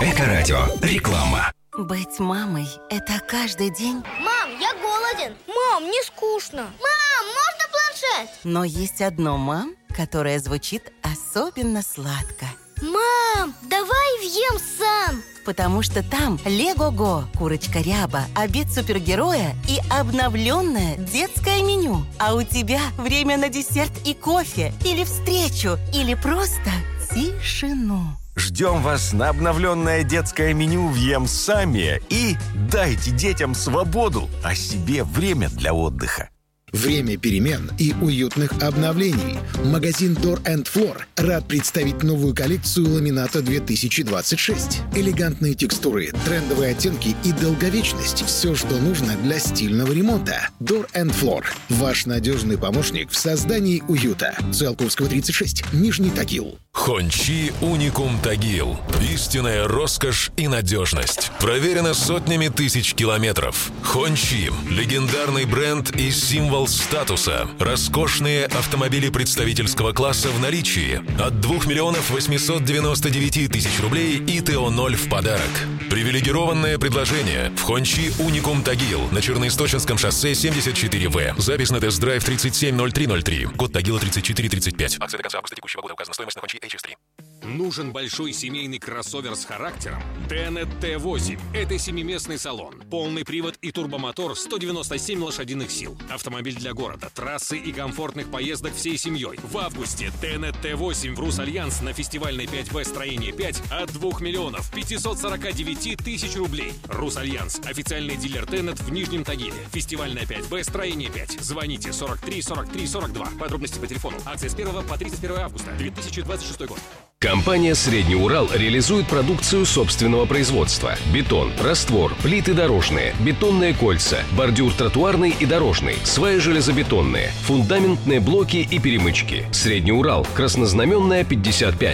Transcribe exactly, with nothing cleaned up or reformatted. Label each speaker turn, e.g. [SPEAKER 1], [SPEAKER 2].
[SPEAKER 1] Эко-радио. Реклама.
[SPEAKER 2] Быть мамой – это каждый день.
[SPEAKER 3] Мам, я голоден. Мам, мне скучно. Мам, можно планшет?
[SPEAKER 2] Но есть одно «мам», которое звучит особенно сладко.
[SPEAKER 3] Мам, давай въем сам.
[SPEAKER 2] Потому что там Лего-го, курочка Ряба, обед супергероя и обновленное детское меню. А у тебя время на десерт и кофе, или встречу, или просто тишину.
[SPEAKER 4] Ждем вас на обновленное детское меню «Въем сами» и дайте детям свободу, а себе время для отдыха.
[SPEAKER 5] Время перемен и уютных обновлений. Магазин Door энд Floor рад представить новую коллекцию ламината две тысячи двадцать шесть. Элегантные текстуры, трендовые оттенки и долговечность – все, что нужно для стильного ремонта. Door энд Floor – ваш надежный помощник в создании уюта. Циолковского, тридцать шесть, Нижний Тагил.
[SPEAKER 6] Хончи Уникум Тагил. Истинная роскошь и надежность. Проверено сотнями тысяч километров. Хончи – легендарный бренд и символ статуса. Роскошные автомобили представительского класса в наличии. От двух миллионов восемьсот девяносто девять тысяч рублей и ТО ноль в подарок. Привилегированное предложение в Хончи Уникум Тагил на Черноисточинском шоссе семьдесят четыре В. Запись на тест-драйв тридцать семь ноль три ноль три. Код Тагила тридцать четыре тридцать пять. Акция до конца августа текущего года. Указана стоимость на Хончи эйч эс три.
[SPEAKER 7] Нужен большой семейный кроссовер с характером? Тенет Т восемь. Это семиместный салон. Полный привод и турбомотор, сто девяносто семь лошадиных сил. Автомобиль для города, трассы и комфортных поездок всей семьей. В августе Тенет Т восемь в Русальянс на фестивальной пять Б строение пять от двух миллионов пятьсот сорок девять тысяч рублей. Русальянс. Официальный дилер Тенет в Нижнем Тагиле. Фестивальная пять Б строение пять. Звоните сорок три сорок три сорок два. Подробности по телефону. Акция с первого по тридцать первое августа две тысячи двадцать шестой год.
[SPEAKER 1] Компания «Средний Урал» реализует продукцию собственного производства. Бетон, раствор, плиты дорожные, бетонные кольца, бордюр тротуарный и дорожный, сваи железобетонные, фундаментные блоки и перемычки. «Средний Урал», Краснознаменная, пятьдесят пять.